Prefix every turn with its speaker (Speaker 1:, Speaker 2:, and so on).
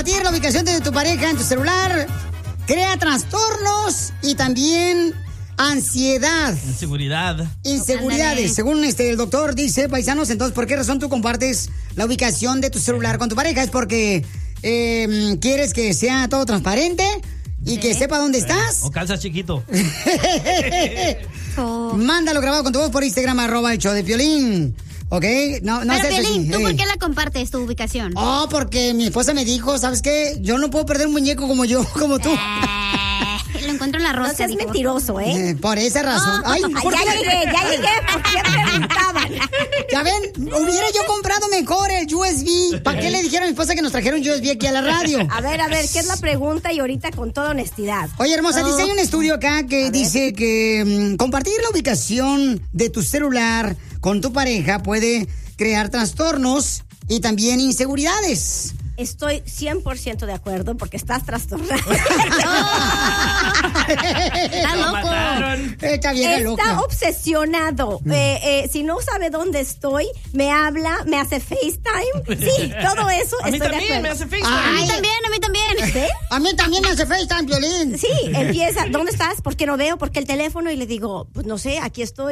Speaker 1: compartir la ubicación de tu pareja en tu celular crea trastornos y también ansiedad. Inseguridades. Según el doctor dice, paisanos, entonces, ¿por qué razón tú compartes la ubicación de tu celular con tu pareja? ¿Es porque quieres que sea todo transparente y que sepa dónde estás?
Speaker 2: O calzas chiquito.
Speaker 1: Mándalo grabado con tu voz por Instagram, @el_show_de_Piolín. ¿Ok? No
Speaker 3: Pero,
Speaker 1: sé
Speaker 3: Piolín, ¿tú por qué la compartes, tu ubicación?
Speaker 1: Oh, porque mi esposa me dijo, ¿sabes qué? Yo no puedo perder un muñeco como tú.
Speaker 3: Lo encuentro en la rosca.
Speaker 4: No seas mentiroso, ¿eh?
Speaker 1: Por esa razón. Ay,
Speaker 4: ya llegué, porque ya preguntaban.
Speaker 1: Ya ven, hubiera yo comprado mejor el USB. ¿Para qué le dijeron a mi esposa que nos trajeron un USB aquí a la radio?
Speaker 4: A ver, ¿qué es la pregunta? Y ahorita con toda honestidad.
Speaker 1: Oye, hermosa, dice, hay un estudio acá que dice que compartir la ubicación de tu celular con tu pareja puede crear trastornos y también inseguridades.
Speaker 4: Estoy 100% de acuerdo porque estás trastornado.
Speaker 3: Está loco.
Speaker 1: Está bien loca.
Speaker 4: Está obsesionado. Si no sabe dónde estoy, me habla, me hace FaceTime. Sí, todo eso.
Speaker 2: A mí también me hace FaceTime.
Speaker 3: A mí también.
Speaker 4: ¿Sí?
Speaker 1: A mí también me hace FaceTime, Piolín.
Speaker 4: Sí, empieza. ¿Dónde estás? ¿Por qué no veo? ¿Por qué el teléfono? Y le digo, pues no sé, aquí estoy.